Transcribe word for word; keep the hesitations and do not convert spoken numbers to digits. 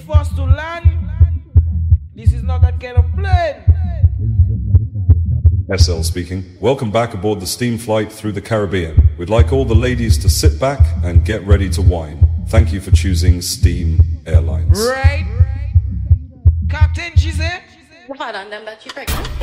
first to land. This is not that kind of plane. S L speaking. Welcome back aboard the steam flight through the Caribbean. We'd like all the ladies to sit back and get ready to wine. Thank you for choosing Steam Airlines. Right. Captain, she said. Hold on, them that you pregnant.